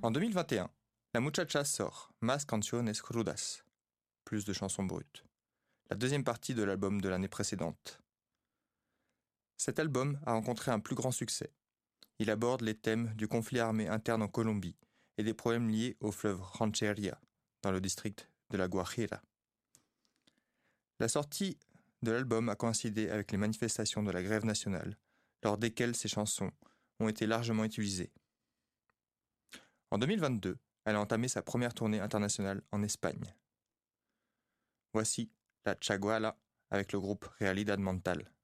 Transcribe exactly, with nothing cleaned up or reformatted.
En deux mille vingt et un, la muchacha sort Más canciones crudas, plus de chansons brutes, la deuxième partie de l'album de l'année précédente. Cet album a rencontré un plus grand succès. Il aborde les thèmes du conflit armé interne en Colombie et des problèmes liés au fleuve Rancheria, dans le district de la Guajira. La sortie de l'album a coïncidé avec les manifestations de la grève nationale, lors desquelles ces chansons ont été largement utilisées. En deux mille vingt-deux, elle a entamé sa première tournée internationale en Espagne. Voici la Chaguala avec le groupe Realidad Mental.